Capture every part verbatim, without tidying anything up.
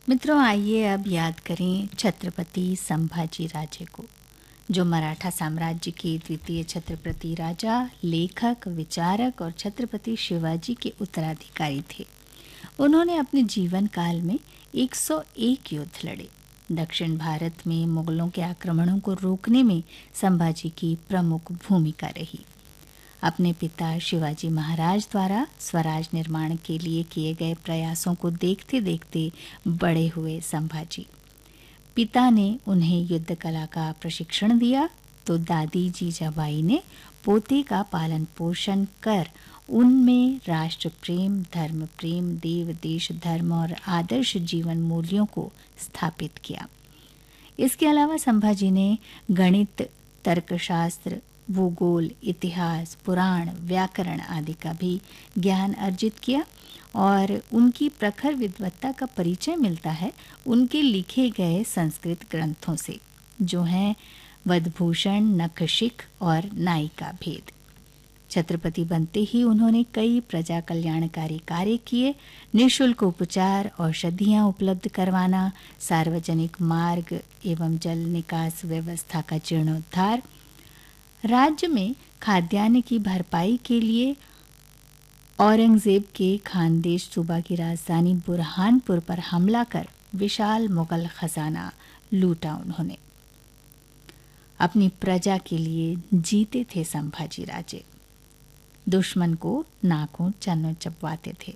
मित्रों, आइए अब याद करें छत्रपति संभाजी राजे को, जो मराठा साम्राज्य के द्वितीय छत्रपति राजा, लेखक, विचारक और छत्रपति शिवाजी के उत्तराधिकारी थे। उन्होंने अपने जीवन काल में एक सौ एक युद्ध लड़े। दक्षिण भारत में मुगलों के आक्रमणों को रोकने में संभाजी की प्रमुख भूमिका रही। अपने पिता शिवाजी महाराज द्वारा स्वराज निर्माण के लिए किए गए प्रयासों को देखते देखते बड़े हुए संभाजी। पिता ने उन्हें युद्ध कला का प्रशिक्षण दिया तो दादी जीजाबाई ने पोते का पालन पोषण कर उनमें राष्ट्र प्रेम, धर्म प्रेम, देव देश धर्म और आदर्श जीवन मूल्यों को स्थापित किया। इसके अलावा संभाजी ने गणित, तर्कशास्त्र, भूगोल, इतिहास, पुराण, व्याकरण आदि का भी ज्ञान अर्जित किया और उनकी प्रखर विद्वत्ता का परिचय मिलता है उनके लिखे गए संस्कृत ग्रंथों से, जो हैं वधभूषण, नखशिख और नायिका भेद। छत्रपति बनते ही उन्होंने कई प्रजा कल्याणकारी कार्य किए। निःशुल्क उपचार, औषधियां उपलब्ध करवाना, सार्वजनिक मार्ग एवं जल निकास व्यवस्था का जीर्णोद्धार, राज्य में खाद्यान्न की भरपाई के लिए औरंगजेब के खानदेश सूबा की राजधानी बुरहानपुर पर हमला कर विशाल मुगल खजाना लूटा। उन्होंने अपनी प्रजा के लिए जीते थे संभाजी राजे। दुश्मन को नाकों चन्नों चबवाते थे।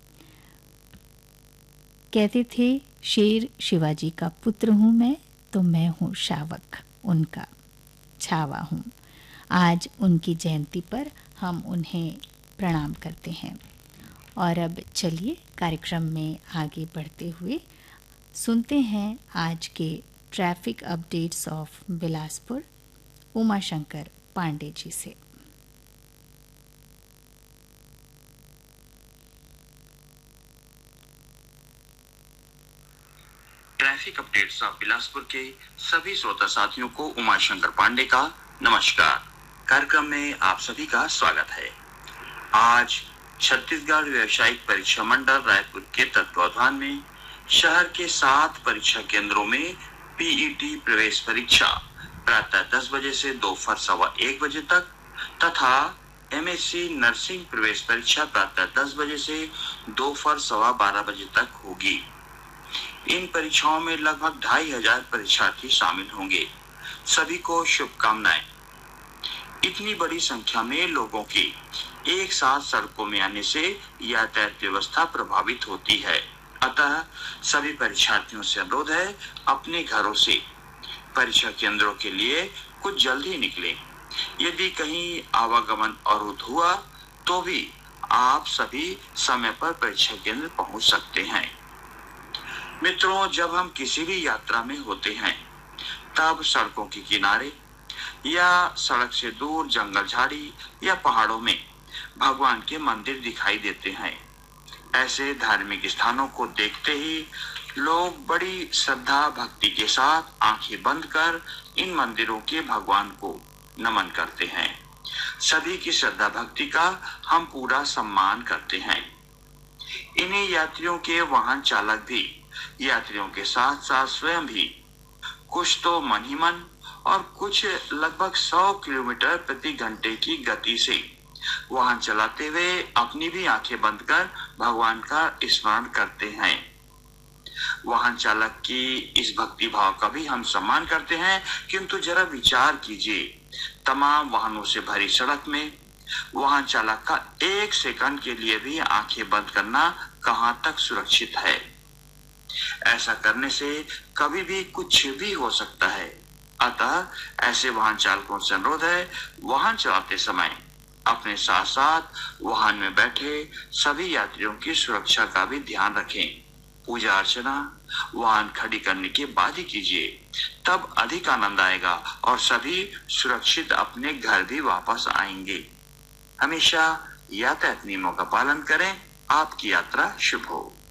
कहते थे, शेर शिवाजी का पुत्र हूं मैं, तो मैं हूं शावक, उनका छावा हूं। आज उनकी जयंती पर हम उन्हें प्रणाम करते हैं। और अब चलिए कार्यक्रम में आगे बढ़ते हुए सुनते हैं आज के traffic updates of Bilaspur Umashankar Pandey ji से। ट्रैफिक अपडेट्स ऑफ बिलासपुर के सभी श्रोता साथियों को उमाशंकर पांडे का नमस्कार। कार्यक्रम में आप सभी का स्वागत है। आज छत्तीसगढ़ व्यावसायिक परीक्षा मंडल रायपुर के तत्वावधान में शहर के सात परीक्षा केंद्रों में पीईटी प्रवेश परीक्षा प्रातः दस बजे से दोपहर सवा एक बजे तक तथा एमएससी नर्सिंग प्रवेश परीक्षा प्रातः दस बजे से दोपहर सवा बारह बजे तक होगी। इन परीक्षाओं में लगभग ढाई हजार परीक्षार्थी शामिल होंगे। सभी को शुभकामनाएं। इतनी बड़ी संख्या में लोगों के एक साथ सड़कों में आने से यातायात व्यवस्था प्रभावित होती है। अतः सभी परीक्षार्थियों से अनुरोध है, अपने घरों से परीक्षा केंद्रों के लिए कुछ जल्द ही निकलें। यदि कहीं आवागमन अवरुद्ध हुआ तो भी आप सभी समय पर परीक्षा केंद्र पहुंच सकते हैं। मित्रों, जब हम किसी भी यात्रा में होते हैं तब सड़कों के किनारे या सड़क से दूर जंगल झाड़ी या पहाड़ों में भगवान के मंदिर दिखाई देते हैं। ऐसे धार्मिक स्थानों को देखते ही लोग बड़ी श्रद्धा भक्ति के साथ आंखें बंद कर इन मंदिरों के भगवान को नमन करते हैं। सभी की श्रद्धा भक्ति का हम पूरा सम्मान करते हैं। इन्हीं यात्रियों के वाहन चालक भी यात्रियों के साथ साथ स्वयं भी कुछ तो मन ही मन और कुछ लगभग सौ किलोमीटर प्रति घंटे की गति से वाहन चलाते हुए अपनी भी आंखें बंद कर भगवान का स्मरण करते हैं। वाहन चालक की इस भक्ति भाव का भी हम सम्मान करते हैं, किंतु जरा विचार कीजिए, तमाम वाहनों से भरी सड़क में वाहन चालक का एक सेकंड के लिए भी आंखें बंद करना कहां तक सुरक्षित है। ऐसा करने से कभी भी कुछ भी हो सकता है। अतः ऐसे वाहन चालकों से अनुरोध है, वाहन चलाते समय अपने साथ साथ वाहन में बैठे सभी यात्रियों की सुरक्षा का भी ध्यान रखें। पूजा अर्चना वाहन खड़ी करने के बाद ही कीजिए, तब अधिक आनंद आएगा और सभी सुरक्षित अपने घर भी वापस आएंगे। हमेशा यातायात नियमों का पालन करें। आपकी यात्रा शुभ हो।